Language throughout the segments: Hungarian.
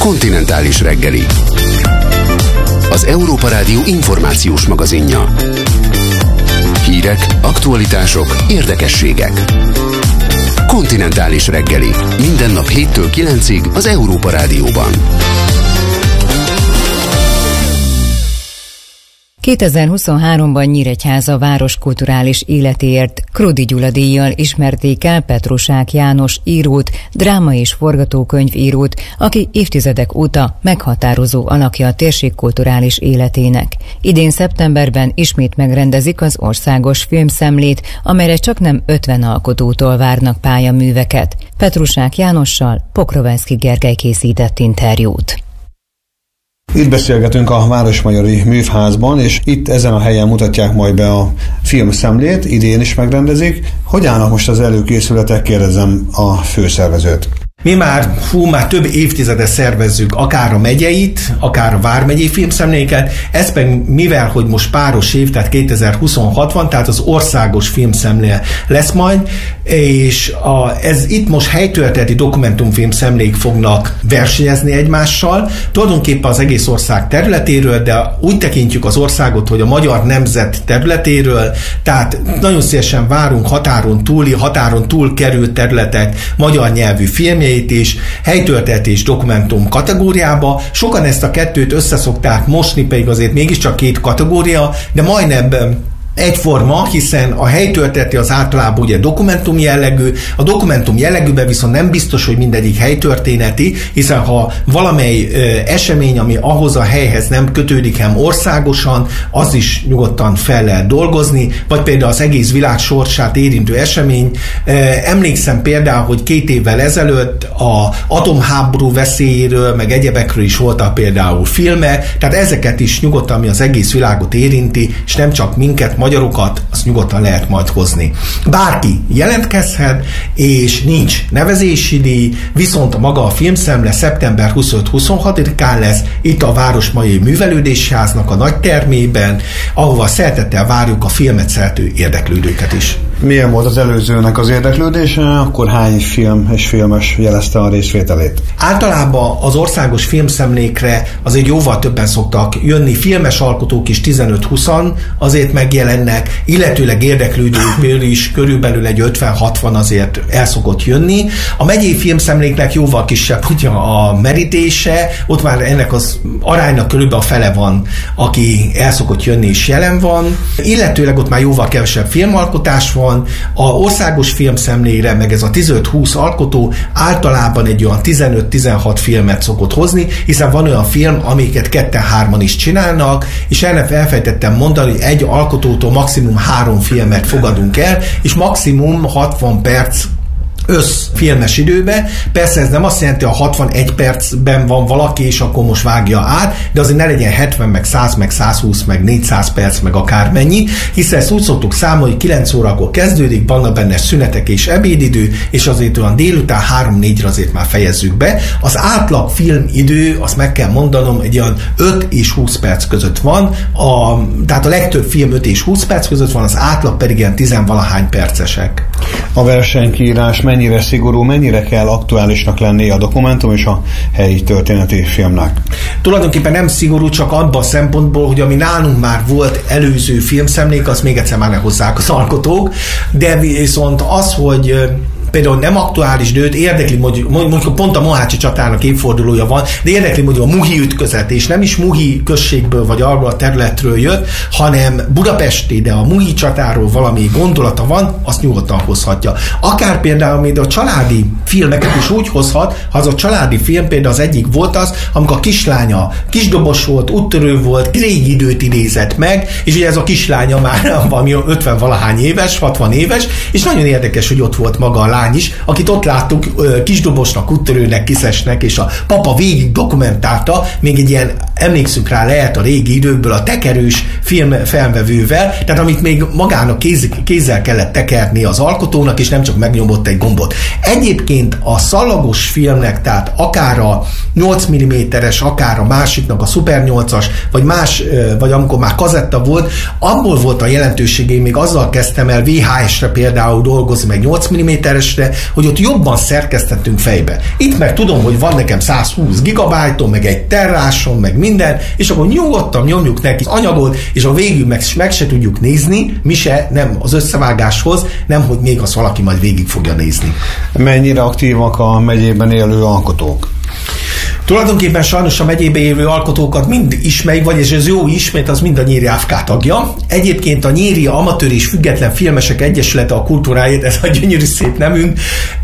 Kontinentális reggeli. Az Európa Rádió információs magazinja. Hírek, aktualitások, érdekességek. Kontinentális reggeli. Minden nap 7-től 9-ig az Európa Rádióban. 2023-ban Nyíregyháza város kulturális életéért Krudi Gyula díjjal ismerték el Petrusák János írót, dráma- és forgatókönyvírót, aki évtizedek óta meghatározó alakja a térség kulturális életének. Idén szeptemberben ismét megrendezik az országos filmszemlét, amelyre csaknem 50 alkotótól várnak pályaműveket. Petrusák Jánossal Pokrovenszky Gergely készített interjút. Itt beszélgetünk a Városmajori Művházban, és itt ezen a helyen mutatják majd be a filmszemlét, idén is megrendezik. Hogy állnak most az előkészületek, kérdezem a főszervezőt. Mi már több évtizede szervezzük akár a megyeit, akár a vármegyei filmszemléket, ez pedig mivel, hogy most páros év, tehát 2026 van, tehát az országos filmszemlé lesz majd, és ez itt most helytörténeti dokumentumfilmszemlék fognak versenyezni egymással, tulajdonképpen az egész ország területéről, de úgy tekintjük az országot, hogy a magyar nemzet területéről, tehát nagyon szívesen várunk határon túl került területek magyar nyelvű filmjeit is, helytörténet és dokumentum kategóriába. Sokan ezt a kettőt összeszokták mosni, pedig azért mégiscsak két kategória, de majdnem egyforma, hiszen a helytörténeti az általában ugye dokumentum jellegű, a dokumentum jellegűben viszont nem biztos, hogy mindegyik helytörténeti, hiszen ha valamely esemény, ami ahhoz a helyhez nem kötődik, hanem országosan, az is nyugodtan fel lehet dolgozni, vagy például az egész világ sorsát érintő esemény. Emlékszem például, hogy 2 évvel ezelőtt a atomháború veszélyéről, meg egyebekről is voltak például filmek, tehát ezeket is nyugodtan, ami az egész világot érinti, és nem csak minket, magyarokat, azt nyugodtan lehet majd hozni. Bárki jelentkezhet, és nincs nevezési díj, viszont maga a filmszemle szeptember 25-26-án lesz itt a Városmajori Művelődési Háznak a nagy termében, ahova szeretettel várjuk a filmet szerető érdeklődőket is. Milyen volt az előzőnek az érdeklődése? Akkor hány film és filmes jelezte a részvételét? Általában az országos filmszemlékre azért jóval többen szoktak jönni, filmes alkotók is 15-20 azért megjelennek, illetőleg érdeklődőkből is körülbelül egy 50-60 azért el szokott jönni. A megyei filmszemléknek jóval kisebb ugye a merítése, ott már ennek az aránynak körülbelül a fele van, aki el szokott jönni és jelen van, illetőleg ott már jóval kevesebb filmalkotás van. A országos filmszemlére meg ez a 15-20 alkotó általában egy olyan 15-16 filmet szokott hozni, hiszen van olyan film, amiket 2-3-an is csinálnak, és elfejtettem mondani, hogy egy alkotótól maximum 3 filmet fogadunk el, és maximum 60 perc filmes időbe. Persze ez nem azt jelenti, hogy a 61 percben van valaki, és akkor most vágja át, de azért ne legyen 70, meg 100, meg 120, meg 400 perc, meg akármennyi, hiszen ezt úgy szoktuk számolni, hogy 9 órakor kezdődik, vannak benne szünetek és ebédidő, és azért olyan délután 3-4-re azért már fejezzük be. Az átlag filmidő, azt meg kell mondanom, egy olyan 5 és 20 perc között van, tehát a legtöbb film 5 és 20 perc között van, az átlag pedig ilyen 10-valahány percesek. A versenykiírás mennyire szigorú, mennyire kell aktuálisnak lenni a dokumentum és a helyi történeti filmnek? Tulajdonképpen nem szigorú, csak abban a szempontból, hogy ami nálunk már volt előző filmszemlék, azt még egyszer már ne hozzák az alkotók, de viszont az, hogy például nem aktuális, de őt érdekli, mondjuk pont a Mohácsi csatának évfordulója van, de érdekli mondjuk a Muhi ütközet, és nem is Muhi községből vagy arról a területről jött, hanem budapesti, de a Muhi csatáról valami gondolata van, azt nyugodtan hozhatja. Akár például még a családi filmeket is úgy hozhat, ha az a családi film például az egyik volt az, amikor a kislánya kisdobos volt, úttörő volt, régi időt idézett meg, és ugye ez a kislánya már valami 50-valahány éves, 60 éves, és nagyon érdekes, hogy ott volt maga a lány is, akit ott láttuk kisdobosnak, úttörőnek, kiszesnek, és a papa végig dokumentálta, még egy ilyen, emlékszünk rá, lehet a régi időkből a tekerős film felvevővel, tehát amit még magának kézzel kellett tekerni az alkotónak, és nem csak megnyomott egy gombot. Egyébként a szallagos filmnek, tehát akár a 8 mm-es, akár a másiknak a Super 8-as, vagy amikor már kazetta volt, abból volt a jelentősége, én még azzal kezdtem el VHS-re például dolgozni, meg 8 mm-esre, hogy ott jobban szerkesztettünk fejbe. Itt meg tudom, hogy van nekem 120 gigabájtom, meg egy terrásom, meg minden, és akkor nyugodtan nyomjuk neki az anyagot, és a végül meg se tudjuk nézni, mi se, nem az összevágáshoz, nem, hogy még azt valaki majd végig fogja nézni. Mennyire aktívak a megyében élő alkotók? Tulajdonképpen sajnos a megyébe élő alkotókat mind ismerik, vagyis ez jó ismét, az mind a Nyíri AFK tagja. Egyébként a Nyíri Amatőr és Független Filmesek Egyesülete a kultúráért, ez a gyönyörű szép nevünk.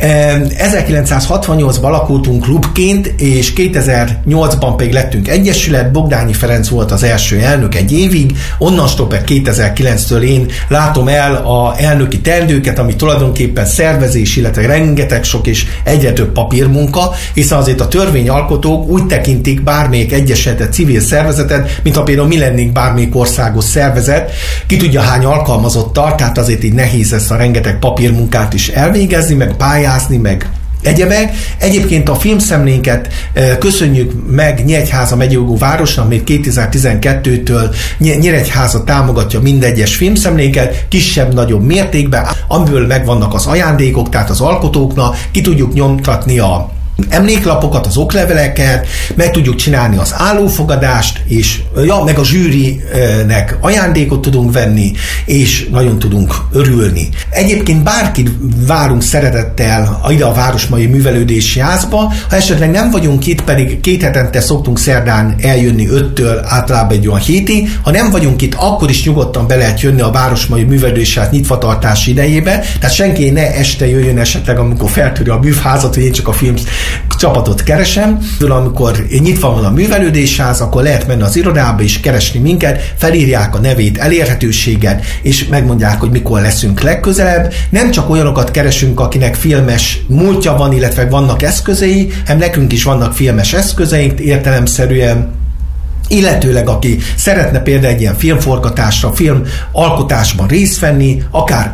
1968-ban alakultunk klubként, és 2008-ban pedig lettünk egyesület. Bogdányi Ferenc volt az első elnök egy évig, onnantól pedig 2009-től én látom el a elnöki teendőket, ami tulajdonképpen szervezés, illetve rengeteg sok és egyre több papírmunka, hiszen azért a törvényalkotók úgy tekintik bármelyik egyesületet, civil szervezetet, mint ha például mi lennénk bármelyik országos szervezet, ki tudja hány alkalmazottal, tehát azért így nehéz ezt a rengeteg papírmunkát is elvégezni, meg pályázni, meg egyebek. Egyébként a filmszemlénket köszönjük meg Nyíregyháza megyejogú városnak, még 2012-től Nyíregyháza támogatja mindegyes filmszemlénket, kisebb-nagyobb mértékben, amiből megvannak az ajándékok, tehát az alkotóknak, ki tudjuk nyomtatni a emléklapokat, az okleveleket, meg tudjuk csinálni az állófogadást, és meg a zsűrinek ajándékot tudunk venni, és nagyon tudunk örülni. Egyébként bárkit várunk szeretettel ide a Városmajori Művelődési Házba, ha esetleg nem vagyunk itt, pedig 2 hetente szoktunk szerdán eljönni 5-től általában egy olyan hétig, ha nem vagyunk itt, akkor is nyugodtan be lehet jönni a Városmajori Művelődési Ház nyitvatartási idejébe, tehát senki ne este jöjjön esetleg, amikor feltöri a műházat, hogy én csak a film csapatot keresem. Amikor nyitva van a művelődésház, akkor lehet menni az irodába és keresni minket, felírják a nevét, elérhetőséget, és megmondják, hogy mikor leszünk legközelebb. Nem csak olyanokat keresünk, akinek filmes múltja van, illetve vannak eszközei, hanem nekünk is vannak filmes eszközeink értelemszerűen, illetőleg aki szeretne például egy ilyen filmforgatásra, filmalkotásban részt venni, akár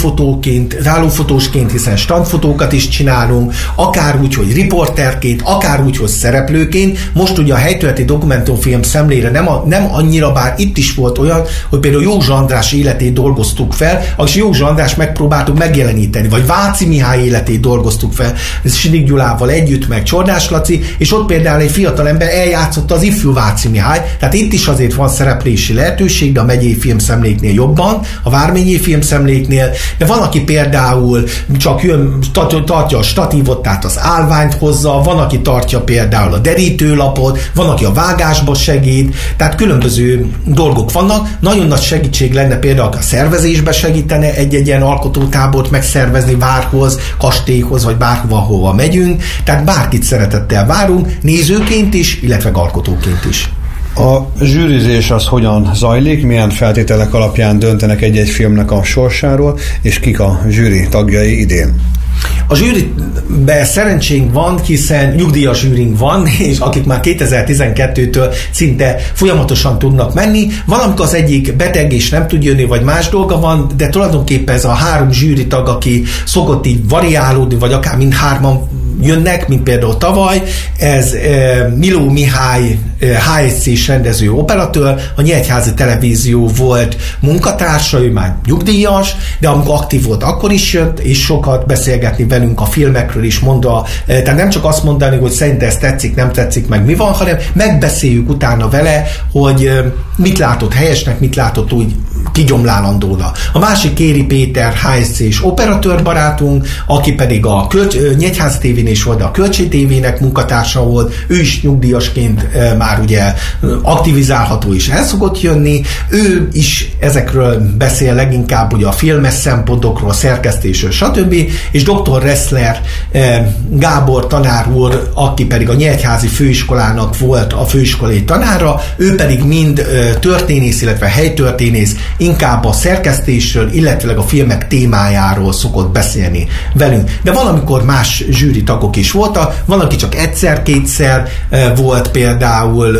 állófotósként, hiszen standfotókat is csinálunk, akár úgy, hogy riporterként, akár úgy, hogy szereplőként. Most ugye a helytörténeti dokumentumfilm szemlére nem annyira, bár itt is volt olyan, hogy például Józsa András életét dolgoztuk fel, és Józsa András megpróbáltuk megjeleníteni, vagy Váci Mihály életét dolgoztuk fel, Sidik Gyulával együtt, meg Csordás Laci, és ott például egy fiatalember eljátszotta az ifjú Váci Mihály. Tehát itt is azért van szereplési lehetőség, de a megyei filmszemléknél jobban, a vármegyei filmszemléknél, de van, aki például csak jön, tartja a statívot, tehát az állványt hozza, van, aki tartja például a derítőlapot, van, aki a vágásba segít, tehát különböző dolgok vannak. Nagyon nagy segítség lenne például a szervezésbe segítene egy ilyen alkotótábort megszervezni várhoz, kastélyhoz, vagy bárhova, hova megyünk, tehát bárkit szeretettel várunk, nézőként is, illetve alkotóként is. A zsűrizés az hogyan zajlik, milyen feltételek alapján döntenek egy-egy filmnek a sorsáról, és kik a zsűri tagjai idén? A zsűriben szerencsénk van, hiszen nyugdíjas zsűrink van, és akik már 2012-től szinte folyamatosan tudnak menni. Valamikor az egyik beteg és nem tud jönni, vagy más dolga van, de tulajdonképpen ez a 3 zsűritag, aki szokott így variálódni, vagy akár mindhárman jönnek, mint például tavaly, ez Miló Mihály, HSC-s rendező operatőr, a Nyíregyházi Televízió volt munkatársa, ő már nyugdíjas, de amikor aktív volt, akkor is jött, és sokat beszélgetni velünk a filmekről is mondva, tehát nem csak azt mondani, hogy szerintem ez tetszik, nem tetszik, meg mi van, hanem megbeszéljük utána vele, hogy mit látott helyesnek, mit látott úgy kigyomlálandóra. A másik Kéri Péter, HSC-s operatőr barátunk, aki pedig a Nyíregyházi tévén is volt, de a Kölcsé tévének munkatársa volt, ő is nyugdíjasként már ugye aktivizálható is el szokott jönni, ő is ezekről beszél leginkább ugye a filmes szempontokról, szerkesztésről, stb. És dr. Ressler Gábor tanár úr, aki pedig a Nyíregyházi főiskolának volt a főiskolai tanára, ő pedig mind történész, illetve helytörténész, inkább a szerkesztésről, illetőleg a filmek témájáról szokott beszélni velünk. De valamikor más zsűri tagok is voltak, van, aki csak egyszer-kétszer volt, például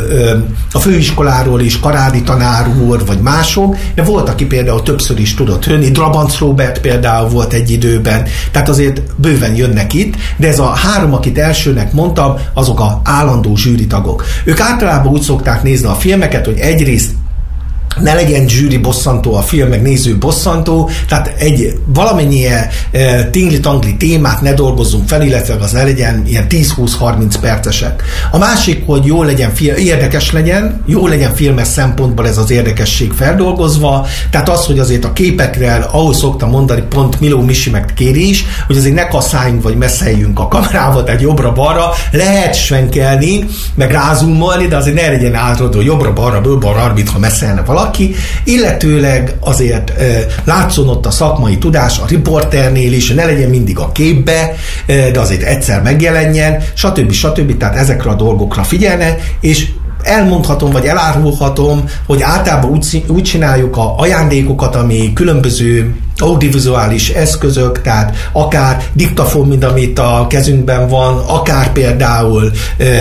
a főiskoláról is Karádi tanár úr, vagy mások, de volt, aki például többször is tudott jönni, Drabanc Róbert például volt egy időben, tehát azért bőven jönnek itt, de ez a 3, akit elsőnek mondtam, azok a állandó zsűritagok. Ők általában úgy szokták nézni a filmeket, hogy egyrészt ne legyen zsűri bosszantó a film, meg néző bosszantó, tehát egy valamennyire tingli-tangli témát ne dolgozzunk fel, illetve az ne legyen ilyen 10-20-30 percesek. A másik, hogy jó legyen érdekes legyen, jó legyen filmes szempontból ez az érdekesség feldolgozva, tehát az, hogy azért a képekre, ahol szoktam mondani, pont Miló Misi meg kéri is, hogy azért ne kasszáljunk, vagy messzeljünk a kamerával, tehát jobbra-balra, lehet svenkelni, meg rázumolni, de azért ne legyen átrodó jobbra-balra, bőr-balra-arbit, ha messzelne valaki, illetőleg azért látszon ott a szakmai tudás a riporternél is, ne legyen mindig a képbe, de azért egyszer megjelenjen, stb. Tehát ezekre a dolgokra figyelne, és elmondhatom, vagy elárulhatom, hogy általában úgy csináljuk a ajándékokat, ami különböző audiovizuális eszközök, tehát akár diktafon, mint amit a kezünkben van, akár például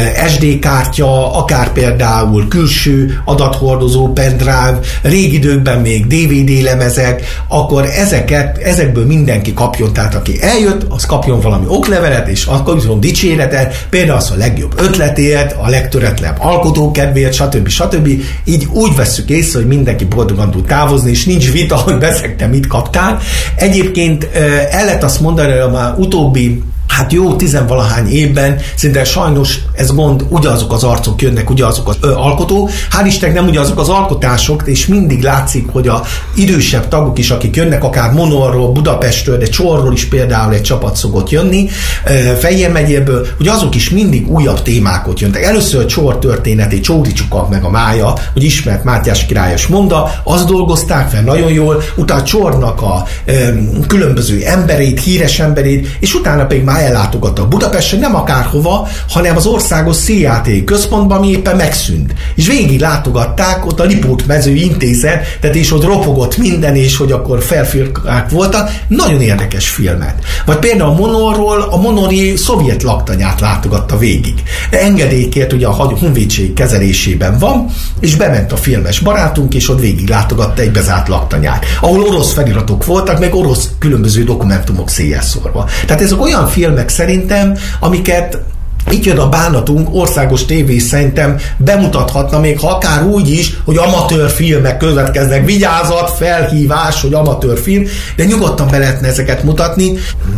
SD kártya, akár például külső adathordozó, pendrive, régi időkben még DVD lemezek, akkor ezekből mindenki kapjon, tehát aki eljött, az kapjon valami oklevelet, és akkor viszont dicséretet, például az a legjobb ötletért, a legtöretlenebb alkotókedvéért, stb. Így úgy vesszük észre, hogy mindenki boldogan tud távozni, és nincs vita, hogy beszegte, mit kaptál. Egyébként el lehet azt mondani, hogy már utóbbi jó 10-valahány évben szinte sajnos ez gond, ugyanazok az arcok jönnek, ugyanazok az alkotók. Hál' Istennek nem ugyanazok az alkotások, és mindig látszik, hogy a idősebb tagok is, akik jönnek, akár Monorról, Budapestről, de Csorról is például egy csapat szokott jönni, Fejér megyéből, hogy azok is mindig újabb témákat jönnek. Először a Csor történetét, Csóri Csuka meg a Mája, hogy ismert Mátyás királyos monda, azt dolgozták fel nagyon jól, utána Csornak a különböző emberét, híres emberét, és utána pedig már ellátogattak Budapestre, nem akárhova, hanem az Országos Színjáték Központban, ami éppen megszűnt. És végig látogatták ott a Lipót mező intézet, tehát és ott ropogott minden, és hogy akkor felfirkák voltak. Nagyon érdekes filmet. Vagy például a Monorról a monori szovjet laktanyát látogatta végig. De engedélykért ugye a honvédség kezelésében van, és bement a filmes barátunk, és ott végig látogatta egy bezárt laktanyát, ahol orosz feliratok voltak, meg orosz különböző dokumentumok széjjel szórva. Tehát ezek olyan filmek szerintem, amiket itt jön a bánatunk, országos tévé szerintem bemutathatna, még ha akár úgy is, hogy amatőr filmek következnek, vigyázat, felhívás, hogy amatőr film, de nyugodtan be lehetne ezeket mutatni.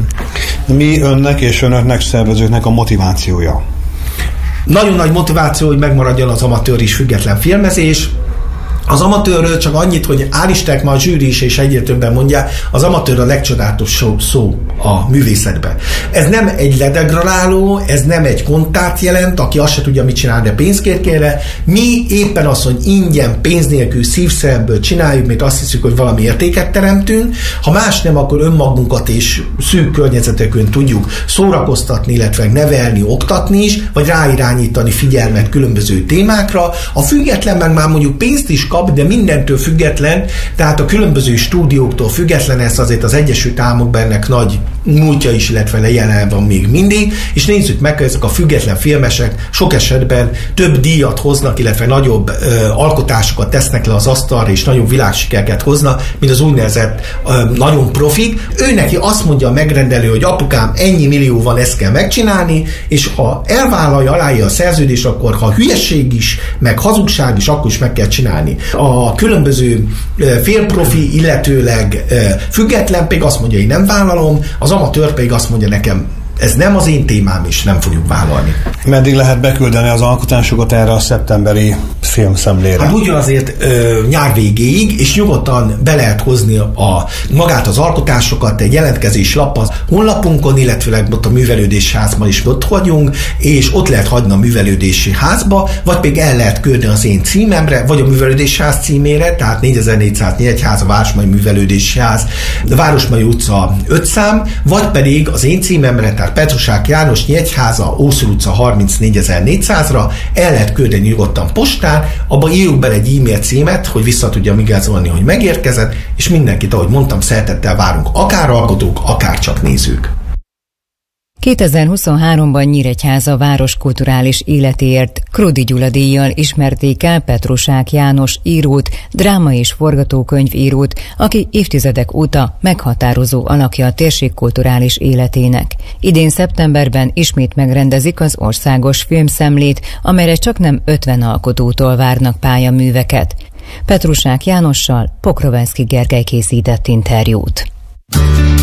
Mi önnek és önöknek szervezőknek a motivációja? Nagyon nagy motiváció, hogy megmaradjon az amatőr és független filmezés. Az amatőrről csak annyit, hogy hál' Istennek ma a zsűri is és egyre többen mondják, az amatőr a legcsodálatosabb szó a művészetben. Ez nem egy ledegradáló, ez nem egy kontárt jelent, aki azt se tudja, mit csinál, de pénzt kér kérre. Mi éppen azt, hogy ingyen, pénz nélkül, szívszeremből csináljuk, mert azt hiszük, hogy valami értéket teremtünk. Ha más nem, akkor önmagunkat és szűk környezetekön tudjuk szórakoztatni, illetve nevelni, oktatni is, vagy ráirányítani figyelmet különböző témákra. A független meg már mondjuk pénzt is kap, de mindentől független, tehát a különböző stúdióktól független, ez azért az Egyesült Államokban ennek nagy múltja is, illetve jelen van még mindig, és nézzük meg, hogy ezek a független filmesek sok esetben több díjat hoznak, illetve nagyobb alkotásokat tesznek le az asztalra, és nagyobb világsikereket hoznak, mint az úgynevezett nagyon profik. Ő neki azt mondja a megrendelő, hogy apukám, ennyi millió van, ezt kell megcsinálni, és ha elvállalja, aláírja a szerződést, akkor ha hülyeség is, meg hazugság is, akkor is meg kell csinálni. A különböző félprofi, illetőleg független pedig azt mondja, hogy nem vállalom, az amatőr pedig azt mondja nekem, ez nem az én témám, és nem fogjuk vállalni. Meddig lehet beküldeni az alkotásokat erre a szeptemberi filmszemlére? Hát úgy azért nyár végéig, és nyugodtan be lehet hozni magát az alkotásokat egy jelentkezés lap az honlapunkon, illetve ott a művelődési házban is ott vagyunk, és ott lehet hagyni a művelődési házba, vagy pedig el lehet küldeni az én címemre, vagy a művelődési ház címére, tehát 4404 Egyháza, Városmai Művelődési Ház, Városmai utca 5 szám, vagy pedig az én címemre, tehát tehát Petrusák János, Nyíregyháza, Óször utca 34400-ra, el lehet küldeni nyugodtan postán, abba írjuk bele egy e-mail címet, hogy vissza tudja igazolni, hogy megérkezett, és mindenkit, ahogy mondtam, szeretettel várunk, akár alkotók, akár csak nézők. 2023-ban Nyíregyháza város kulturális életéért Krudi Gyula díjjal ismerték el Petrusák János írót, dráma- és forgatókönyvírót, aki évtizedek óta meghatározó alakja a térség kulturális életének. Idén szeptemberben ismét megrendezik az országos filmszemlét, amelyre csaknem 50 alkotótól várnak pályaműveket. Petrusák Jánossal Pokrovenszky Gergely készített interjút.